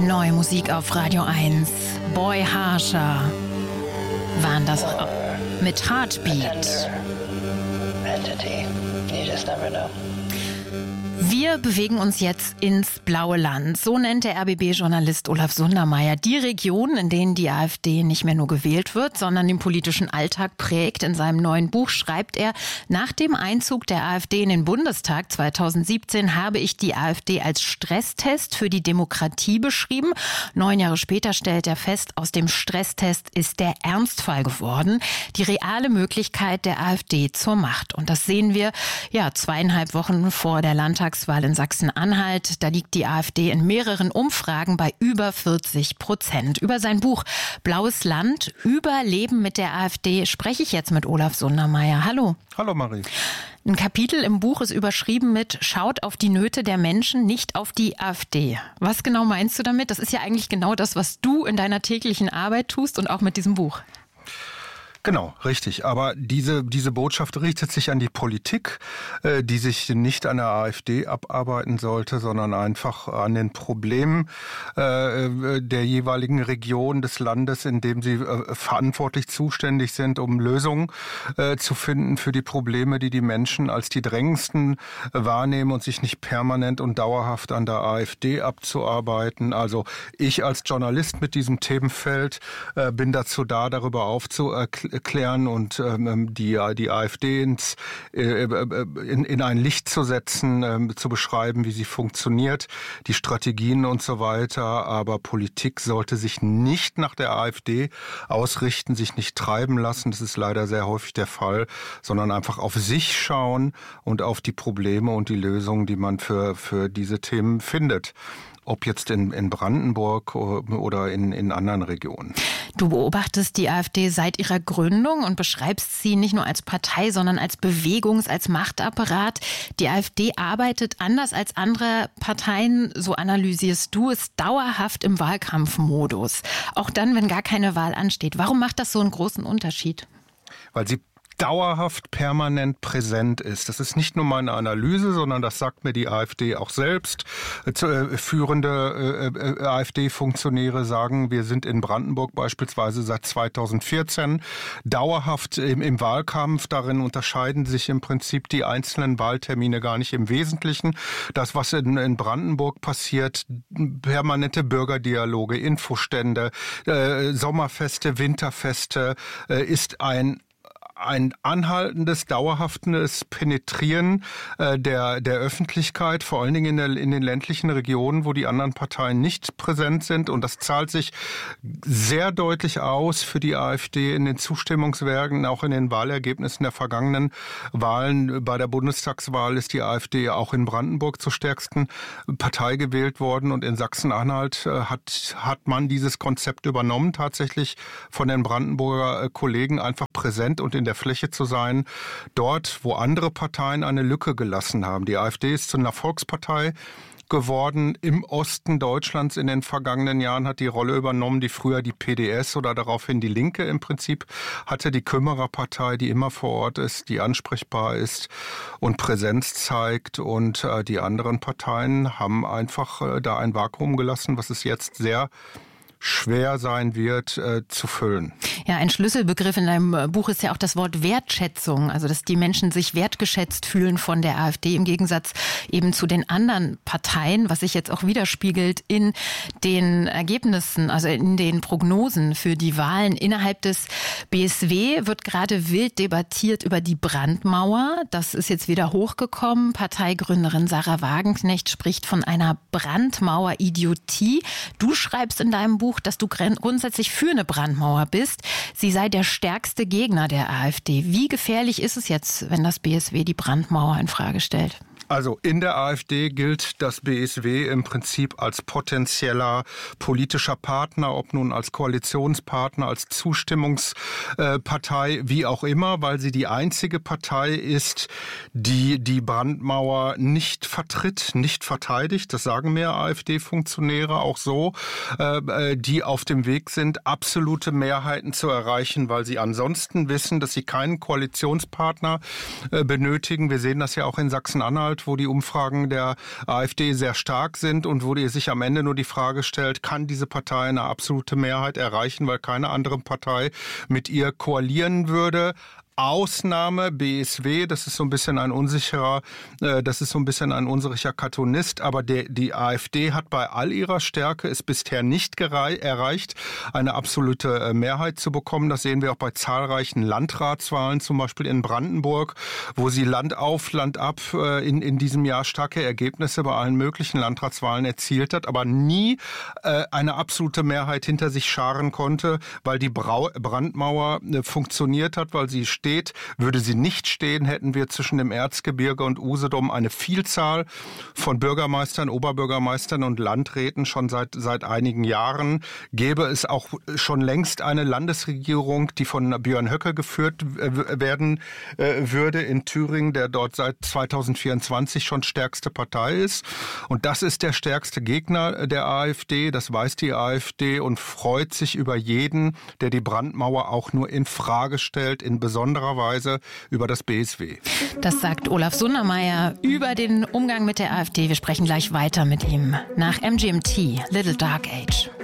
Neue Musik auf Radio 1. Boy Harsher waren das mit Heartbeat. Wir bewegen uns jetzt ins blaue Land. So nennt der RBB-Journalist Olaf Sundermeier die Regionen, in denen die AfD nicht mehr nur gewählt wird, sondern den politischen Alltag prägt. In seinem neuen Buch schreibt er, nach dem Einzug der AfD in den Bundestag 2017 habe ich die AfD als Stresstest für die Demokratie beschrieben. 9 Jahre später stellt er fest, aus dem Stresstest ist der Ernstfall geworden. Die reale Möglichkeit der AfD zur Macht. Und das sehen wir 2,5 Wochen vor der Landtagswahl in Sachsen-Anhalt. Da liegt die AfD in mehreren Umfragen bei über 40%. Über sein Buch Blaues Land, Überleben mit der AfD spreche ich jetzt mit Olaf Sundermeier. Hallo. Hallo Marie. Ein Kapitel im Buch ist überschrieben mit "Schaut auf die Nöte der Menschen, nicht auf die AfD". Was genau meinst du damit? Das ist ja eigentlich genau das, was du in deiner täglichen Arbeit tust und auch mit diesem Buch. Genau, richtig. Aber diese Botschaft richtet sich an die Politik, die sich nicht an der AfD abarbeiten sollte, sondern einfach an den Problemen der jeweiligen Region des Landes, in dem sie verantwortlich zuständig sind, um Lösungen zu finden für die Probleme, die die Menschen als die drängendsten wahrnehmen und sich nicht permanent und dauerhaft an der AfD abzuarbeiten. Also ich als Journalist mit diesem Themenfeld bin dazu da, darüber aufzuklären und die AfD in ein Licht zu setzen, zu beschreiben, wie sie funktioniert, die Strategien und so weiter. Aber Politik sollte sich nicht nach der AfD ausrichten, sich nicht treiben lassen. Das ist leider sehr häufig der Fall, sondern einfach auf sich schauen und auf die Probleme und die Lösungen, die man für diese Themen findet. Ob jetzt in Brandenburg oder in anderen Regionen. Du beobachtest die AfD seit ihrer Gründung und beschreibst sie nicht nur als Partei, sondern als als Machtapparat. Die AfD arbeitet anders als andere Parteien, so analysierst du es, dauerhaft im Wahlkampfmodus. Auch dann, wenn gar keine Wahl ansteht. Warum macht das so einen großen Unterschied? Weil sie dauerhaft permanent präsent ist. Das ist nicht nur meine Analyse, sondern das sagt mir die AfD auch selbst. Führende AfD-Funktionäre sagen, wir sind in Brandenburg beispielsweise seit 2014 dauerhaft im Wahlkampf. Darin unterscheiden sich im Prinzip die einzelnen Wahltermine gar nicht im Wesentlichen. Das, was in Brandenburg passiert, permanente Bürgerdialoge, Infostände, Sommerfeste, Winterfeste, ist ein anhaltendes, dauerhaftes Penetrieren der Öffentlichkeit, vor allen Dingen in den ländlichen Regionen, wo die anderen Parteien nicht präsent sind. Und das zahlt sich sehr deutlich aus für die AfD in den Zustimmungswerten, auch in den Wahlergebnissen der vergangenen Wahlen. Bei der Bundestagswahl ist die AfD auch in Brandenburg zur stärksten Partei gewählt worden. Und in Sachsen-Anhalt hat man dieses Konzept übernommen, tatsächlich von den Brandenburger Kollegen einfach präsent und in der Fläche zu sein, dort, wo andere Parteien eine Lücke gelassen haben. Die AfD ist zu einer Volkspartei geworden im Osten Deutschlands in den vergangenen Jahren, hat die Rolle übernommen, die früher die PDS oder daraufhin die Linke im Prinzip hatte, die Kümmererpartei, die immer vor Ort ist, die ansprechbar ist und Präsenz zeigt. Und die anderen Parteien haben einfach da ein Vakuum gelassen, was es jetzt sehr schwer sein wird, zu füllen. Ja, ein Schlüsselbegriff in deinem Buch ist ja auch das Wort Wertschätzung, also dass die Menschen sich wertgeschätzt fühlen von der AfD im Gegensatz eben zu den anderen Parteien, was sich jetzt auch widerspiegelt in den Ergebnissen, also in den Prognosen für die Wahlen. Innerhalb des BSW wird gerade wild debattiert über die Brandmauer. Das ist jetzt wieder hochgekommen. Parteigründerin Sarah Wagenknecht spricht von einer Brandmauer-Idiotie. Du schreibst in deinem Buch, dass du grundsätzlich für eine Brandmauer bist. Sie sei der stärkste Gegner der AfD. Wie gefährlich ist es jetzt, wenn das BSW die Brandmauer in Frage stellt? Also in der AfD gilt das BSW im Prinzip als potenzieller politischer Partner, ob nun als Koalitionspartner, als Zustimmungspartei, wie auch immer, weil sie die einzige Partei ist, die die Brandmauer nicht vertritt, nicht verteidigt. Das sagen mehr AfD-Funktionäre auch so, die auf dem Weg sind, absolute Mehrheiten zu erreichen, weil sie ansonsten wissen, dass sie keinen Koalitionspartner benötigen. Wir sehen das ja auch in Sachsen-Anhalt, Land, wo die Umfragen der AfD sehr stark sind und wo sich am Ende nur die Frage stellt, kann diese Partei eine absolute Mehrheit erreichen, weil keine andere Partei mit ihr koalieren würde. Ausnahme BSW, das ist so ein bisschen ein unsicherer Cartoonist, aber die AfD hat bei all ihrer Stärke es bisher nicht erreicht, eine absolute Mehrheit zu bekommen. Das sehen wir auch bei zahlreichen Landratswahlen, zum Beispiel in Brandenburg, wo sie Land auf, Land ab in diesem Jahr starke Ergebnisse bei allen möglichen Landratswahlen erzielt hat, aber nie eine absolute Mehrheit hinter sich scharen konnte, weil die Brandmauer funktioniert hat, weil sie steht. Würde sie nicht stehen, hätten wir zwischen dem Erzgebirge und Usedom eine Vielzahl von Bürgermeistern, Oberbürgermeistern und Landräten schon seit einigen Jahren. Gäbe es auch schon längst eine Landesregierung, die von Björn Höcke geführt werden würde in Thüringen, der dort seit 2024 schon stärkste Partei ist. Und das ist der stärkste Gegner der AfD. Das weiß die AfD und freut sich über jeden, der die Brandmauer auch nur in Frage stellt, in besonderer Weise über das BSW. Das sagt Olaf Sundermeier über den Umgang mit der AfD. Wir sprechen gleich weiter mit ihm nach MGMT, Little Dark Age.